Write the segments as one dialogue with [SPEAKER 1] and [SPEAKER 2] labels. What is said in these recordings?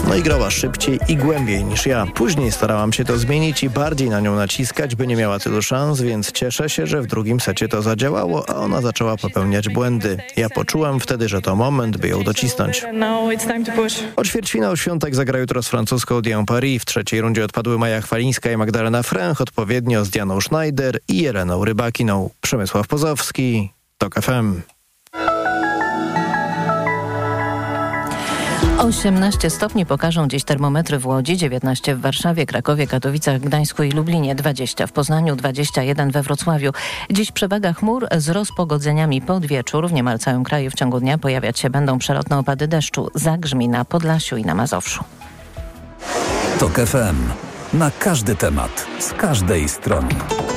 [SPEAKER 1] No i grała szybciej i głębiej niż ja. Później starałam się to zmienić i bardziej na nią naciskać, by nie miała tylu szans, więc cieszę się, że w drugim secie to zadziałało, a ona zaczęła popełniać błędy. Ja poczułem wtedy, że to moment, by ją docisnąć. O ćwierćfinał Świątek zagra jutro z francuską Dian Paris. W trzeciej rundzie odpadły Maja Chwalińska i Magdalena Fręch, odpowiednio z Dianą Schneider i Jeleną Rybakiną. Przemysław Pozowski, TOK FM.
[SPEAKER 2] 18 stopni pokażą dziś termometry w Łodzi, 19 w Warszawie, Krakowie, Katowicach, Gdańsku i Lublinie, 20 w Poznaniu, 21 we Wrocławiu. Dziś przewaga chmur z rozpogodzeniami pod wieczór. W niemal całym kraju w ciągu dnia pojawiać się będą przelotne opady deszczu. Zagrzmi na Podlasiu i na Mazowszu.
[SPEAKER 3] TOK FM. Na każdy temat, z każdej strony.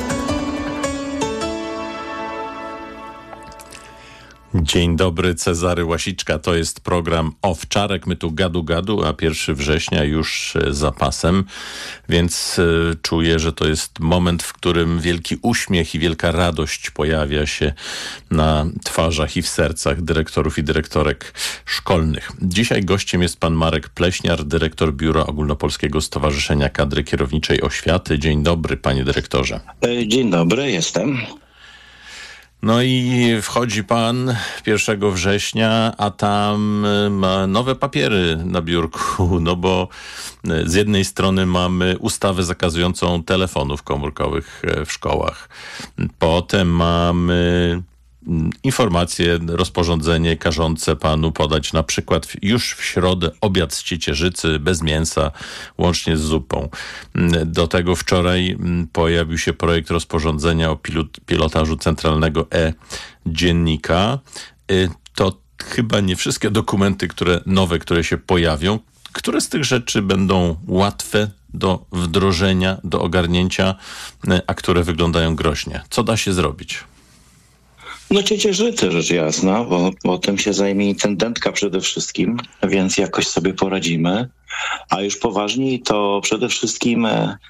[SPEAKER 4] Dzień dobry, Cezary Łasiczka. To jest program Owczarek. My tu gadu, a 1 września już za pasem, więc czuję, że to jest moment, w którym wielki uśmiech i wielka radość pojawia się na twarzach i w sercach dyrektorów i dyrektorek szkolnych. Dzisiaj gościem jest pan Marek Pleśniar, dyrektor Biura Ogólnopolskiego Stowarzyszenia Kadry Kierowniczej Oświaty. Dzień dobry, panie dyrektorze.
[SPEAKER 5] Dzień dobry, jestem.
[SPEAKER 4] No i wchodzi pan 1 września, a tam ma nowe papiery na biurku, no bo z jednej strony mamy ustawę zakazującą telefonów komórkowych w szkołach. Potem mamy informacje, rozporządzenie każące panu podać na przykład już w środę obiad z ciecierzycy bez mięsa, łącznie z zupą. Do tego wczoraj pojawił się projekt rozporządzenia o pilotażu centralnego e-dziennika. To chyba nie wszystkie dokumenty, które się pojawią. Które z tych rzeczy będą łatwe do wdrożenia, do ogarnięcia, a które wyglądają groźnie? Co da się zrobić?
[SPEAKER 5] No ciecierzycy, rzecz jasna, bo tym się zajmie intendentka przede wszystkim, więc jakoś sobie poradzimy. A już poważniej to przede wszystkim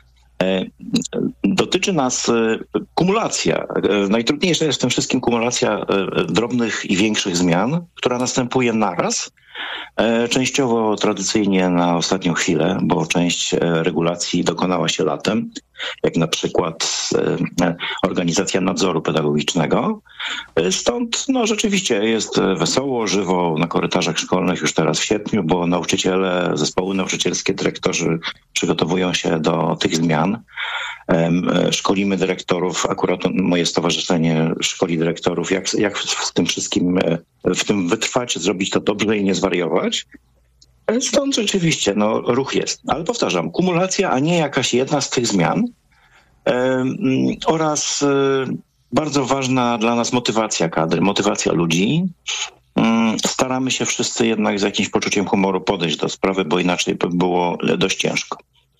[SPEAKER 5] dotyczy nas kumulacja. Najtrudniejsza jest w tym wszystkim kumulacja drobnych i większych zmian, która następuje naraz. Częściowo tradycyjnie na ostatnią chwilę, bo część regulacji dokonała się latem, jak na przykład organizacja nadzoru pedagogicznego. Stąd rzeczywiście jest wesoło, żywo na korytarzach szkolnych już teraz w sierpniu, bo nauczyciele, zespoły nauczycielskie, dyrektorzy przygotowują się do tych zmian. Szkolimy dyrektorów, akurat moje stowarzyszenie szkoli dyrektorów, jak w tym wszystkim, w tym wytrwać, zrobić to dobrze i nie zwariować. Stąd rzeczywiście ruch jest. Ale powtarzam, kumulacja, a nie jakaś jedna z tych zmian oraz bardzo ważna dla nas motywacja kadry, motywacja ludzi. Staramy się wszyscy jednak z jakimś poczuciem humoru podejść do sprawy, bo inaczej by było dość ciężko.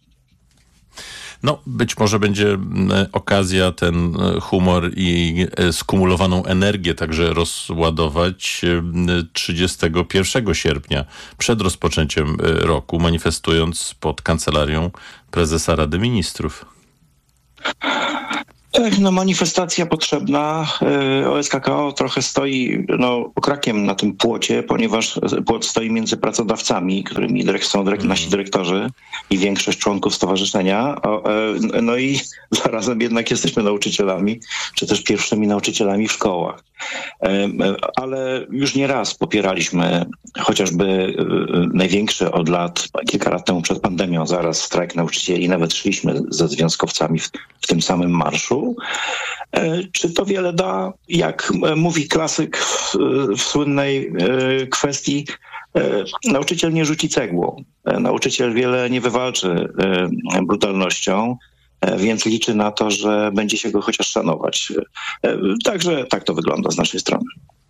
[SPEAKER 4] No, być może będzie okazja ten humor i skumulowaną energię także rozładować 31 sierpnia, przed rozpoczęciem roku, manifestując pod kancelarią prezesa Rady Ministrów.
[SPEAKER 5] Tak, manifestacja potrzebna. OSKKO trochę stoi okrakiem na tym płocie, ponieważ płot stoi między pracodawcami, którymi są nasi dyrektorzy i większość członków stowarzyszenia. No i zarazem jednak jesteśmy nauczycielami, czy też pierwszymi nauczycielami w szkołach. Ale już nie raz popieraliśmy chociażby największy od lat, kilka lat temu przed pandemią, zaraz strajk nauczycieli, nawet szliśmy ze związkowcami w tym samym marszu. Czy to wiele da? Jak mówi klasyk w słynnej kwestii, nauczyciel nie rzuci cegłą. Nauczyciel wiele nie wywalczy brutalnością, więc liczy na to, że będzie się go chociaż szanować. Także tak to wygląda z naszej strony.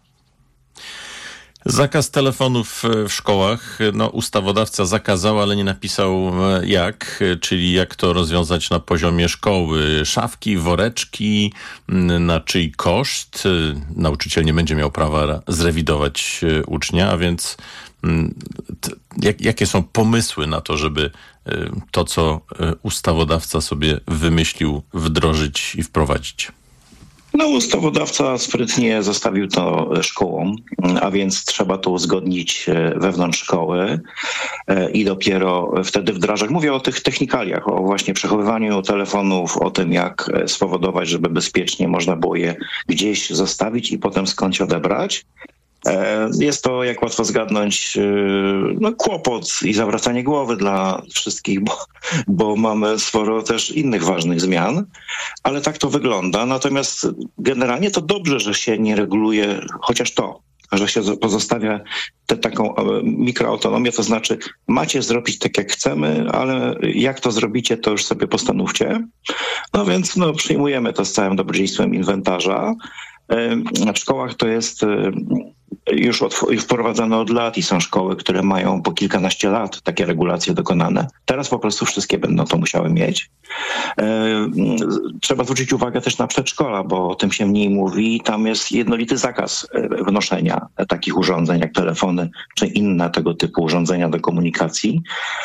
[SPEAKER 4] Zakaz telefonów w szkołach. Ustawodawca zakazał, ale nie napisał jak, czyli jak to rozwiązać na poziomie szkoły. Szafki, woreczki, na czyj koszt. Nauczyciel nie będzie miał prawa zrewidować ucznia, a więc jakie są pomysły na to, żeby to, co ustawodawca sobie wymyślił, wdrożyć i wprowadzić?
[SPEAKER 5] No, ustawodawca sprytnie zostawił to szkołom, a więc trzeba to uzgodnić wewnątrz szkoły i dopiero wtedy wdrażać. Mówię o tych technikaliach, o właśnie przechowywaniu telefonów, o tym, jak spowodować, żeby bezpiecznie można było je gdzieś zostawić i potem skądś odebrać. Jest to, jak łatwo zgadnąć, kłopot i zawracanie głowy dla wszystkich, bo mamy sporo też innych ważnych zmian, ale tak to wygląda. Natomiast generalnie to dobrze, że się nie reguluje chociaż to, że się pozostawia taką mikroautonomię, to znaczy macie zrobić tak, jak chcemy, ale jak to zrobicie, to już sobie postanówcie. No więc przyjmujemy to z całym dobrodziejstwem inwentarza. W szkołach to jest już wprowadzane od lat i są szkoły, które mają po kilkanaście lat takie regulacje dokonane. Teraz po prostu wszystkie będą to musiały mieć. Trzeba zwrócić uwagę też na przedszkola, bo o tym się mniej mówi. Tam jest jednolity zakaz wnoszenia takich urządzeń jak telefony czy inne tego typu urządzenia do komunikacji.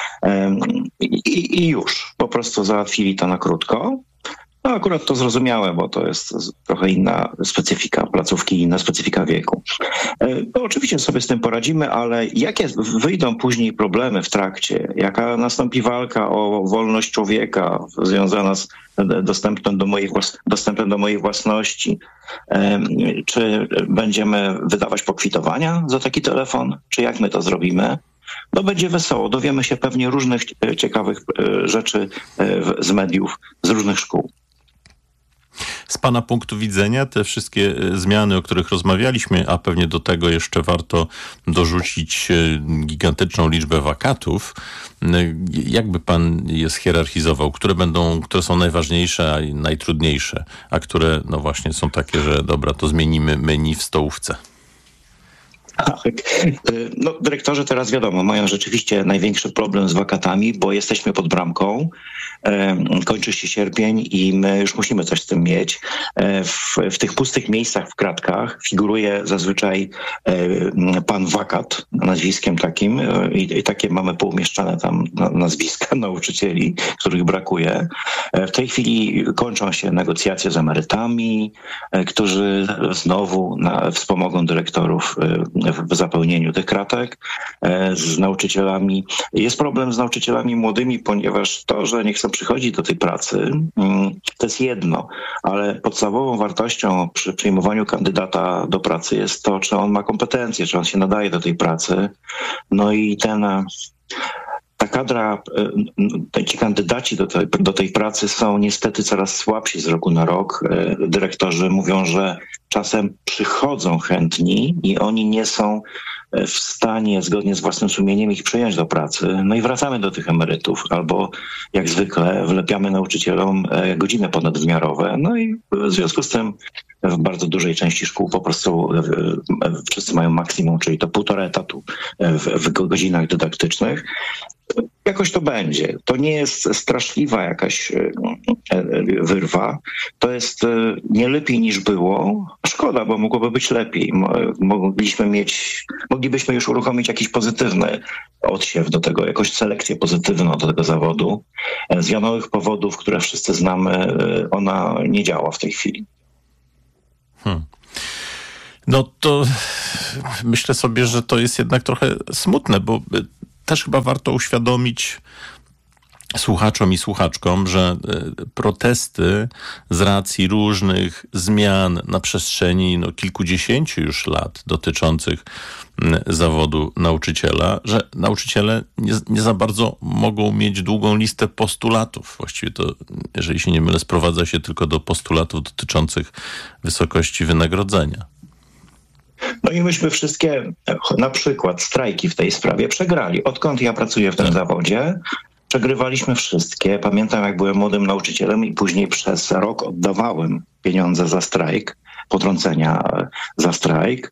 [SPEAKER 5] I już po prostu załatwili to na krótko. No akurat to zrozumiałe, bo to jest trochę inna specyfika placówki, inna specyfika wieku. No, oczywiście sobie z tym poradzimy, ale jakie wyjdą później problemy w trakcie, jaka nastąpi walka o wolność człowieka związana z dostępem do mojej własności, czy będziemy wydawać pokwitowania za taki telefon, czy jak my to zrobimy? No będzie wesoło, dowiemy się pewnie różnych ciekawych rzeczy z mediów, z różnych szkół.
[SPEAKER 4] Z pana punktu widzenia te wszystkie zmiany, o których rozmawialiśmy, a pewnie do tego jeszcze warto dorzucić gigantyczną liczbę wakatów, jakby pan je schierarchizował? Które są najważniejsze, a najtrudniejsze, a które no właśnie są takie, że dobra, to zmienimy menu w stołówce?
[SPEAKER 5] Tak. No, dyrektorzy teraz wiadomo, mają rzeczywiście największy problem z wakatami, bo jesteśmy pod bramką, kończy się sierpień i my już musimy coś z tym mieć. W tych pustych miejscach w kratkach figuruje zazwyczaj pan wakat nazwiskiem takim i takie mamy poumieszczane tam nazwiska nauczycieli, których brakuje. W tej chwili kończą się negocjacje z emerytami, którzy znowu wspomogą dyrektorów w zapełnieniu tych kratek, z nauczycielami. Jest problem z nauczycielami młodymi, ponieważ to, że nie chcą przychodzić do tej pracy, to jest jedno, ale podstawową wartością przy przyjmowaniu kandydata do pracy jest to, czy on ma kompetencje, czy on się nadaje do tej pracy. No i ta kadra, ci kandydaci do tej pracy są niestety coraz słabsi z roku na rok. Dyrektorzy mówią, że czasem przychodzą chętni i oni nie są w stanie zgodnie z własnym sumieniem ich przyjąć do pracy. No i wracamy do tych emerytów albo jak zwykle wlepiamy nauczycielom godziny ponadwymiarowe. No i w związku z tym w bardzo dużej części szkół po prostu wszyscy mają maksimum, czyli to 1,5 etatu w godzinach dydaktycznych. Jakoś to będzie. To nie jest straszliwa jakaś wyrwa. To jest nie lepiej niż było. Szkoda, bo mogłoby być lepiej. Moglibyśmy już uruchomić jakiś pozytywny odsiew do tego, jakąś selekcję pozytywną do tego zawodu. Z wiadomych powodów, które wszyscy znamy, ona nie działa w tej chwili.
[SPEAKER 4] No to myślę sobie, że to jest jednak trochę smutne, bo też chyba warto uświadomić słuchaczom i słuchaczkom, że protesty z racji różnych zmian na przestrzeni kilkudziesięciu już lat dotyczących zawodu nauczyciela, że nauczyciele nie za bardzo mogą mieć długą listę postulatów. Właściwie to, jeżeli się nie mylę, sprowadza się tylko do postulatów dotyczących wysokości wynagrodzenia.
[SPEAKER 5] No i myśmy wszystkie, na przykład strajki w tej sprawie przegrali. Odkąd ja pracuję w tym zawodzie, przegrywaliśmy wszystkie. Pamiętam, jak byłem młodym nauczycielem i później przez rok oddawałem pieniądze za strajk, potrącenia za strajk.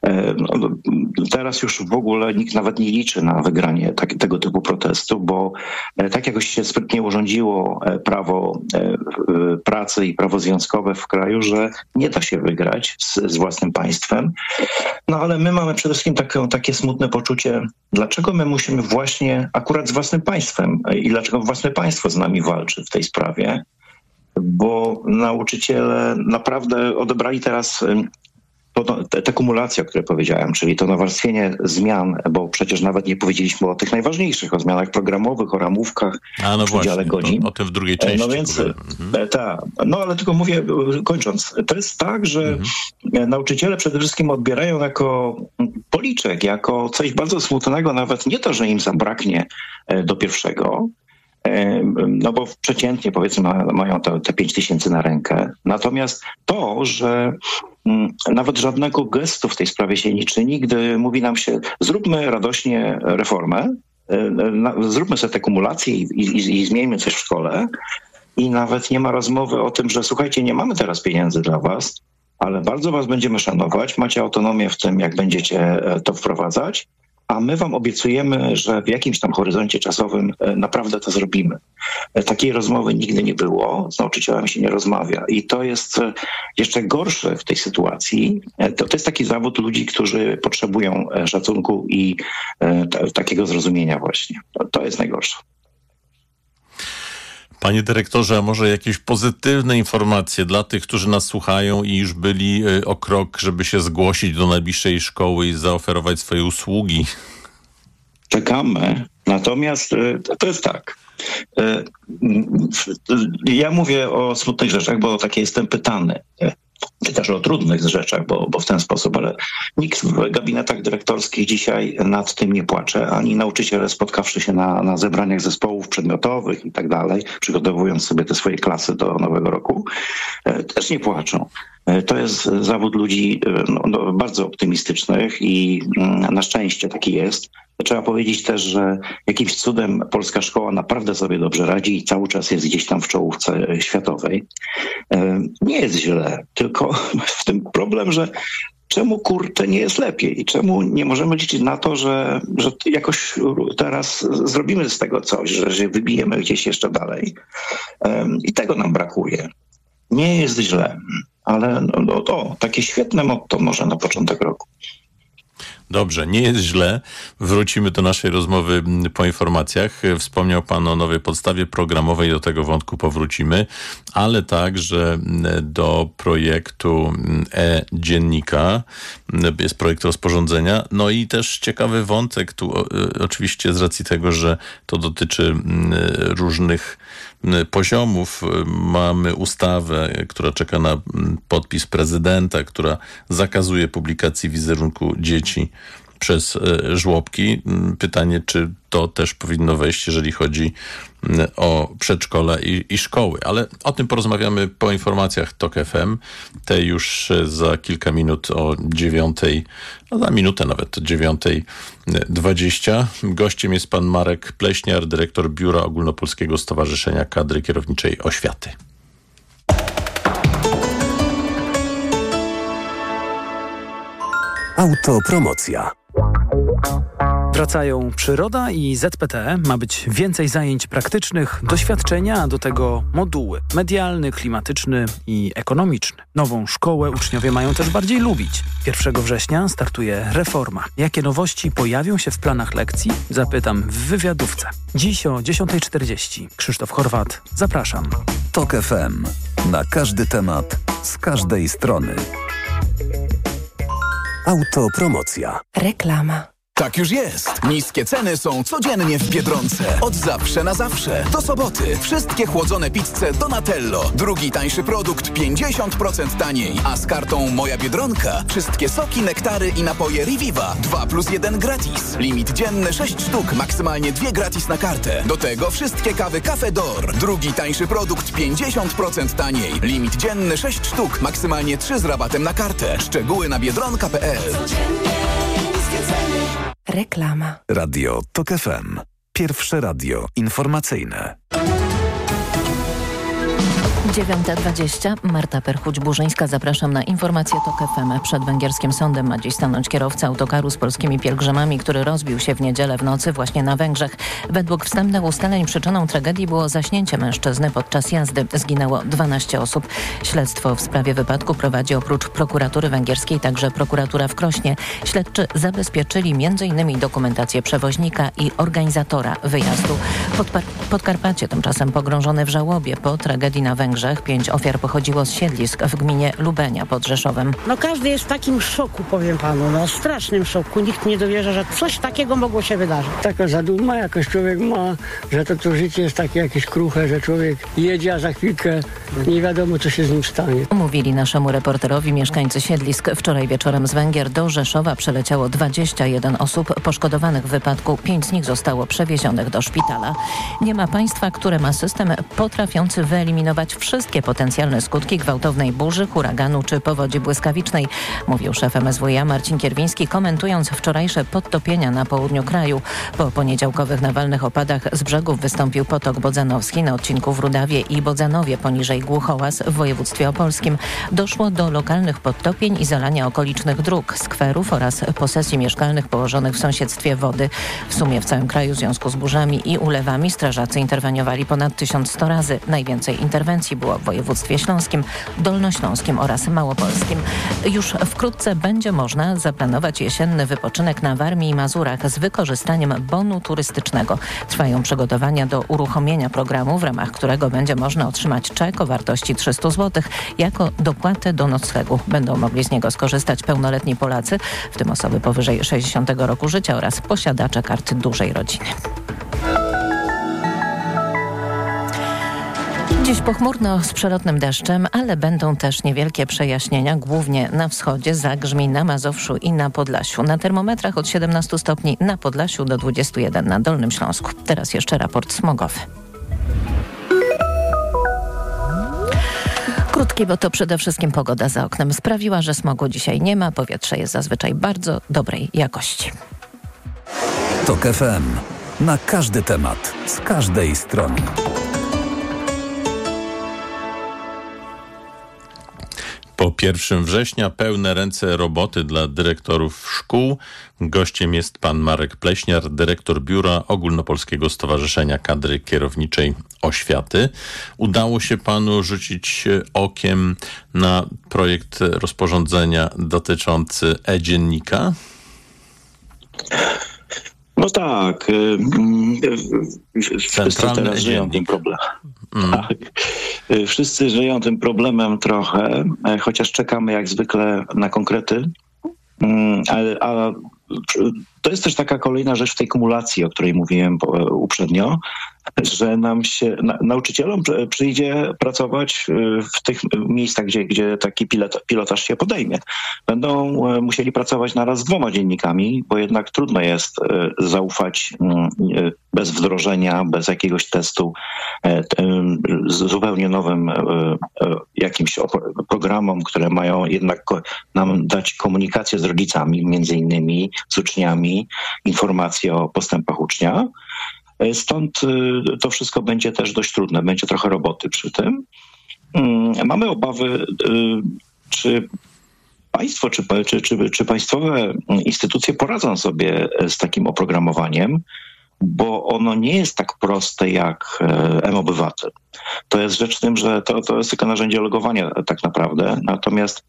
[SPEAKER 5] Teraz już w ogóle nikt nawet nie liczy na wygranie tego typu protestu, bo tak jakoś się sprytnie urządziło prawo pracy i prawo związkowe w kraju, że nie da się wygrać z własnym państwem. No ale my mamy przede wszystkim takie smutne poczucie, dlaczego my musimy właśnie akurat z własnym państwem i dlaczego własne państwo z nami walczy w tej sprawie. bo nauczyciele naprawdę odebrali teraz te kumulacje, o której powiedziałem, czyli to nawarstwienie zmian, bo przecież nawet nie powiedzieliśmy o tych najważniejszych, o zmianach programowych, o ramówkach,
[SPEAKER 4] o
[SPEAKER 5] udziale godzin.
[SPEAKER 4] O tym w drugiej części.
[SPEAKER 5] No więc, ale tylko mówię, kończąc, to jest tak, że nauczyciele przede wszystkim odbierają jako policzek, jako coś bardzo smutnego, nawet nie to, że im zabraknie do pierwszego, no bo przeciętnie powiedzmy mają te 5 000 na rękę. Natomiast to, że nawet żadnego gestu w tej sprawie się nie czyni, gdy mówi nam się, zróbmy radośnie reformę, zróbmy sobie te kumulacje i zmieńmy coś w szkole, i nawet nie ma rozmowy o tym, że słuchajcie, nie mamy teraz pieniędzy dla was, ale bardzo was będziemy szanować, macie autonomię w tym, jak będziecie to wprowadzać, a my wam obiecujemy, że w jakimś tam horyzoncie czasowym naprawdę to zrobimy. Takiej rozmowy nigdy nie było, z nauczycielami się nie rozmawia i to jest jeszcze gorsze w tej sytuacji. To jest taki zawód ludzi, którzy potrzebują szacunku i takiego zrozumienia właśnie. To jest najgorsze.
[SPEAKER 4] Panie dyrektorze, a może jakieś pozytywne informacje dla tych, którzy nas słuchają i już byli o krok, żeby się zgłosić do najbliższej szkoły i zaoferować swoje usługi?
[SPEAKER 5] Czekamy. Natomiast to jest tak. Ja mówię o smutnych rzeczach, bo takie jestem pytany. Czy też o trudnych rzeczach, bo w ten sposób, ale nikt w gabinetach dyrektorskich dzisiaj nad tym nie płacze, ani nauczyciele spotkawszy się na zebraniach zespołów przedmiotowych i tak dalej, przygotowując sobie te swoje klasy do nowego roku, też nie płaczą. To jest zawód ludzi bardzo optymistycznych i na szczęście taki jest. Trzeba powiedzieć też, że jakimś cudem polska szkoła naprawdę sobie dobrze radzi i cały czas jest gdzieś tam w czołówce światowej. Nie jest źle, tylko w tym problem, że czemu kurczę nie jest lepiej? Czemu nie możemy liczyć na to, że jakoś teraz zrobimy z tego coś, że wybijemy gdzieś jeszcze dalej? I tego nam brakuje. Nie jest źle, ale takie świetne motto może na początek roku.
[SPEAKER 4] Dobrze, nie jest źle. Wrócimy do naszej rozmowy po informacjach. Wspomniał pan o nowej podstawie programowej, do tego wątku powrócimy, ale także do projektu e-dziennika, jest projekt rozporządzenia. No i też ciekawy wątek tu, oczywiście z racji tego, że to dotyczy różnych poziomów. Mamy ustawę, która czeka na podpis prezydenta, która zakazuje publikacji wizerunku dzieci przez żłobki. Pytanie, czy to też powinno wejść, jeżeli chodzi o przedszkola i szkoły. Ale o tym porozmawiamy po informacjach TOK FM. Te już za kilka minut o 9:00, za minutę nawet, o 9:20. Gościem jest pan Marek Pleśniar, dyrektor Biura Ogólnopolskiego Stowarzyszenia Kadry Kierowniczej Oświaty.
[SPEAKER 3] Autopromocja.
[SPEAKER 6] Wracają przyroda i ZPT. Ma być więcej zajęć praktycznych, doświadczenia, a do tego moduły medialny, klimatyczny i ekonomiczny. Nową szkołę uczniowie mają też bardziej lubić. 1 września startuje reforma. Jakie nowości pojawią się w planach lekcji? Zapytam w wywiadówce. Dziś o 10:40. Krzysztof Horwat. Zapraszam.
[SPEAKER 3] TOK FM. Na każdy temat, z każdej strony. Autopromocja.
[SPEAKER 7] Reklama.
[SPEAKER 8] Tak już jest. Niskie ceny są codziennie w Biedronce. Od zawsze na zawsze. Do soboty. Wszystkie chłodzone pizze Donatello. Drugi tańszy produkt 50% taniej. A z kartą Moja Biedronka wszystkie soki, nektary i napoje Reviva 2+1 gratis. Limit dzienny 6 sztuk, maksymalnie 2 gratis na kartę. Do tego wszystkie kawy Cafe D'Or. Drugi tańszy produkt 50% taniej. Limit dzienny 6 sztuk, maksymalnie 3 z rabatem na kartę. Szczegóły na biedronka.pl.
[SPEAKER 7] Reklama.
[SPEAKER 3] Radio TOK FM. Pierwsze radio informacyjne.
[SPEAKER 2] 9:20. Marta Perchuć-Burzyńska. Zapraszam na informację TOK FM. Przed węgierskim sądem ma dziś stanąć kierowca autokaru z polskimi pielgrzymami, który rozbił się w niedzielę w nocy właśnie na Węgrzech. Według wstępnych ustaleń przyczyną tragedii było zaśnięcie mężczyzny podczas jazdy. Zginęło 12 osób. Śledztwo w sprawie wypadku prowadzi oprócz prokuratury węgierskiej także prokuratura w Krośnie. Śledczy zabezpieczyli m.in. dokumentację przewoźnika i organizatora wyjazdu. Podkarpacie tymczasem pogrążone w żałobie po tragedii na Węgrzech Węgrzech. 5 ofiar pochodziło z siedlisk w gminie Lubenia pod Rzeszowem.
[SPEAKER 9] No każdy jest w takim szoku, powiem panu, strasznym szoku. Nikt nie dowierza, że coś takiego mogło się wydarzyć.
[SPEAKER 10] Taka zaduma jakoś człowiek ma, że to życie jest takie jakieś kruche, że człowiek jedzie, a za chwilkę nie wiadomo, co się z nim stanie.
[SPEAKER 2] Mówili naszemu reporterowi mieszkańcy siedlisk. Wczoraj wieczorem z Węgier do Rzeszowa przeleciało 21 osób poszkodowanych w wypadku. 5 z nich zostało przewiezionych do szpitala. Nie ma państwa, które ma system potrafiący wyeliminować wszystkie potencjalne skutki gwałtownej burzy, huraganu czy powodzi błyskawicznej, mówił szef MSWiA Marcin Kierwiński, komentując wczorajsze podtopienia na południu kraju. Po poniedziałkowych nawalnych opadach z brzegów wystąpił potok bodzanowski na odcinku w Rudawie i Bodzanowie poniżej Głuchołaz w województwie opolskim. Doszło do lokalnych podtopień i zalania okolicznych dróg, skwerów oraz posesji mieszkalnych położonych w sąsiedztwie wody. W sumie w całym kraju w związku z burzami i ulewami strażacy interweniowali ponad 1100 razy. Najwięcej interwencji było w województwie śląskim, dolnośląskim oraz małopolskim. Już wkrótce będzie można zaplanować jesienny wypoczynek na Warmii i Mazurach z wykorzystaniem bonu turystycznego. Trwają przygotowania do uruchomienia programu, w ramach którego będzie można otrzymać czek o wartości 300 zł jako dopłatę do noclegu. Będą mogli z niego skorzystać pełnoletni Polacy, w tym osoby powyżej 60 roku życia oraz posiadacze kart dużej rodziny. Dziś pochmurno z przelotnym deszczem, ale będą też niewielkie przejaśnienia, głównie na wschodzie, zagrzmi na Mazowszu i na Podlasiu. Na termometrach od 17 stopni na Podlasiu do 21 na Dolnym Śląsku. Teraz jeszcze raport smogowy. Krótki, bo to przede wszystkim pogoda za oknem sprawiła, że smogu dzisiaj nie ma. Powietrze jest zazwyczaj bardzo dobrej jakości.
[SPEAKER 3] TOK FM. Na każdy temat, z każdej strony.
[SPEAKER 4] Po 1 września pełne ręce roboty dla dyrektorów szkół. Gościem jest pan Marek Pleśniar, dyrektor Biura Ogólnopolskiego Stowarzyszenia Kadry Kierowniczej Oświaty. Udało się panu rzucić okiem na projekt rozporządzenia dotyczący e-dziennika?
[SPEAKER 5] No tak. Wszyscy teraz żyją tym problemem. Tak. Wszyscy żyją tym problemem trochę, chociaż czekamy jak zwykle na konkrety. A to jest też taka kolejna rzecz w tej kumulacji, o której mówiłem uprzednio, że nam się, nauczycielom przyjdzie pracować w tych miejscach, gdzie taki pilotaż się podejmie. Będą musieli pracować naraz z 2 dziennikami, bo jednak trudno jest zaufać bez wdrożenia, bez jakiegoś testu zupełnie nowym jakimś programom, które mają jednak nam dać komunikację z rodzicami, między innymi z uczniami, informacje o postępach ucznia. Stąd to wszystko będzie też dość trudne, będzie trochę roboty przy tym. Mamy obawy, czy państwo, czy państwowe instytucje poradzą sobie z takim oprogramowaniem, bo ono nie jest tak proste jak M-Obywatel. To jest rzecz w tym, że to jest tylko narzędzie logowania tak naprawdę, natomiast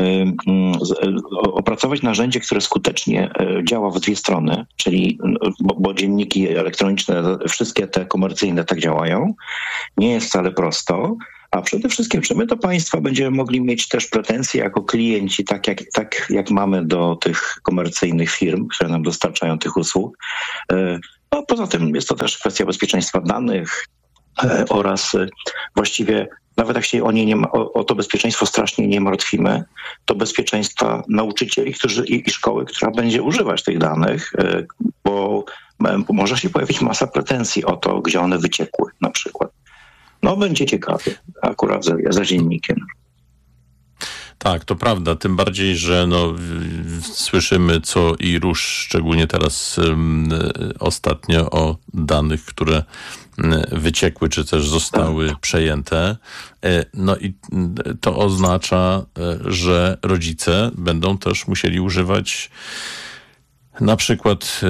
[SPEAKER 5] opracować narzędzie, które skutecznie działa w 2 strony, czyli bo dzienniki elektroniczne, wszystkie te komercyjne tak działają, nie jest wcale prosto, a przede wszystkim czy my do państwa będziemy mogli mieć też pretensje jako klienci, tak jak mamy do tych komercyjnych firm, które nam dostarczają tych usług. No, poza tym jest to też kwestia bezpieczeństwa danych oraz właściwie nawet jak się o to bezpieczeństwo strasznie nie martwimy, to bezpieczeństwa nauczycieli i szkoły, która będzie używać tych danych, bo może się pojawić masa pretensji o to, gdzie one wyciekły na przykład. No będzie ciekawie akurat za dziennikiem.
[SPEAKER 4] Tak, to prawda. Tym bardziej, że słyszymy co i rusz, szczególnie teraz ostatnio o danych, które wyciekły, czy też zostały przejęte. No i to oznacza, że rodzice będą też musieli używać na przykład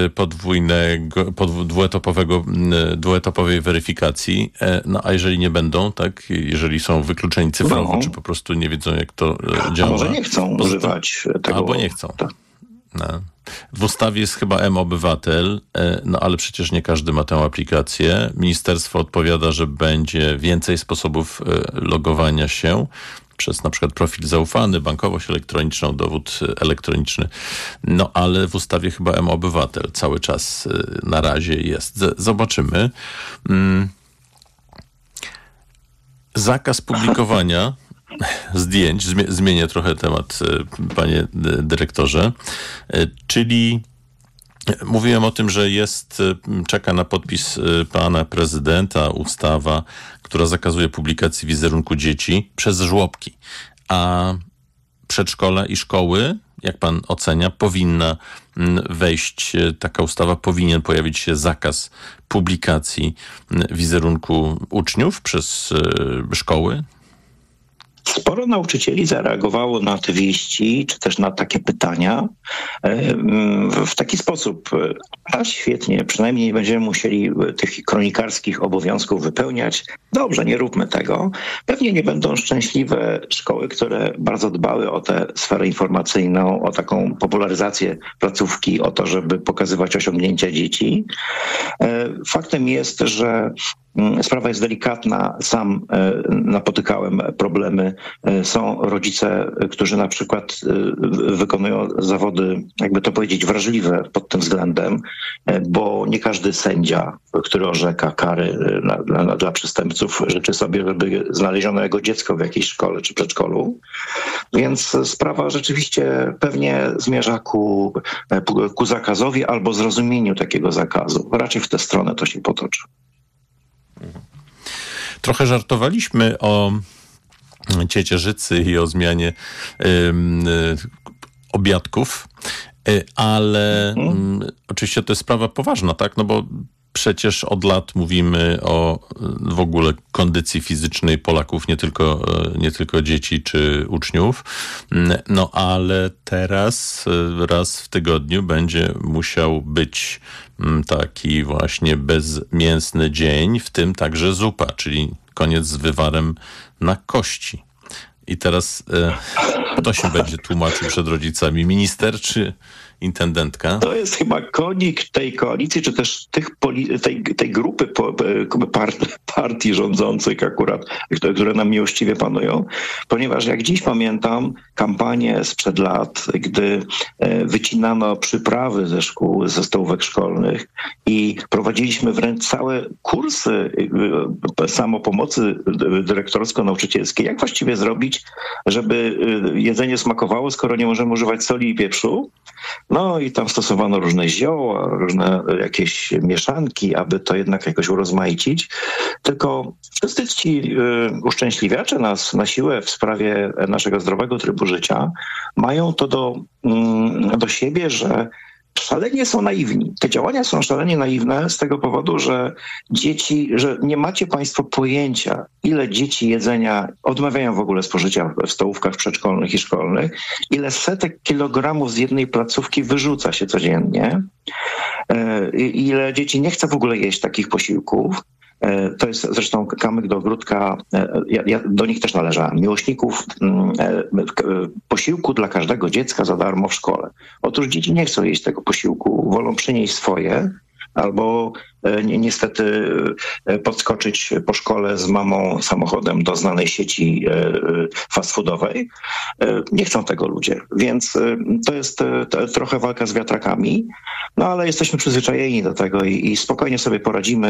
[SPEAKER 4] dwuetapowej weryfikacji, no a jeżeli nie będą, tak, jeżeli są wykluczeni cyfrowo, czy po prostu nie wiedzą, jak to działa.
[SPEAKER 5] A może nie chcą używać tego.
[SPEAKER 4] Albo nie chcą.
[SPEAKER 5] Tak.
[SPEAKER 4] No. W ustawie jest chyba M-Obywatel, no ale przecież nie każdy ma tę aplikację. Ministerstwo odpowiada, że będzie więcej sposobów logowania się przez na przykład profil zaufany, bankowość elektroniczną, dowód elektroniczny. No ale w ustawie chyba M-Obywatel cały czas na razie jest. Zobaczymy. Zakaz publikowania zdjęć, zmienię trochę temat, panie dyrektorze, czyli mówiłem o tym, że czeka na podpis pana prezydenta ustawa, która zakazuje publikacji wizerunku dzieci przez żłobki, a przedszkola i szkoły, jak pan ocenia, powinna wejść taka ustawa, powinien pojawić się zakaz publikacji wizerunku uczniów przez szkoły?
[SPEAKER 5] Sporo nauczycieli zareagowało na te wieści, czy też na takie pytania w taki sposób, a świetnie, przynajmniej nie będziemy musieli tych kronikarskich obowiązków wypełniać. Dobrze, nie róbmy tego. Pewnie nie będą szczęśliwe szkoły, które bardzo dbały o tę sferę informacyjną, o taką popularyzację placówki, o to, żeby pokazywać osiągnięcia dzieci. Faktem jest, że sprawa jest delikatna. Sam napotykałem problemy. Są rodzice, którzy na przykład wykonują zawody, jakby to powiedzieć, wrażliwe pod tym względem, bo nie każdy sędzia, który orzeka kary dla przestępców, życzy sobie, żeby znaleziono jego dziecko w jakiejś szkole czy przedszkolu. Więc sprawa rzeczywiście pewnie zmierza ku zakazowi albo zrozumieniu takiego zakazu. Raczej w tę stronę to się potoczy.
[SPEAKER 4] Trochę żartowaliśmy o ciecierzycy i o zmianie obiadków, ale oczywiście to jest sprawa poważna, tak? No bo przecież od lat mówimy o w ogóle kondycji fizycznej Polaków, nie tylko dzieci czy uczniów. No ale teraz raz w tygodniu będzie musiał być taki właśnie bezmięsny dzień, w tym także zupa, czyli koniec z wywarem na kości. I teraz kto się będzie tłumaczył przed rodzicami? Minister czy intendentka?
[SPEAKER 5] To jest chyba konik tej koalicji, czy też tej grupy partii rządzących akurat, które nam miłościwie panują, ponieważ jak dziś pamiętam kampanię sprzed lat, gdy wycinano przyprawy ze szkół, ze stołówek szkolnych i prowadziliśmy wręcz całe kursy samopomocy dyrektorsko-nauczycielskiej, jak właściwie zrobić, żeby jedzenie smakowało, skoro nie możemy używać soli i pieprzu. No i tam stosowano różne zioła, różne jakieś mieszanki, aby to jednak jakoś urozmaicić. Tylko wszyscy ci uszczęśliwiacze nas na siłę w sprawie naszego zdrowego trybu życia mają to do siebie, że szalenie są naiwni. Te działania są szalenie naiwne z tego powodu, że że nie macie państwo pojęcia, ile dzieci jedzenia odmawiają w ogóle spożycia w stołówkach przedszkolnych i szkolnych, ile setek kilogramów z jednej placówki wyrzuca się codziennie, ile dzieci nie chce w ogóle jeść takich posiłków. To jest zresztą kamyk do ogródka, ja do nich też należałem, miłośników posiłku dla każdego dziecka za darmo w szkole. Otóż dzieci nie chcą jeść tego posiłku, wolą przynieść swoje, albo niestety podskoczyć po szkole z mamą samochodem do znanej sieci fast foodowej. Nie chcą tego ludzie, więc to jest trochę walka z wiatrakami, no ale jesteśmy przyzwyczajeni do tego i spokojnie sobie poradzimy.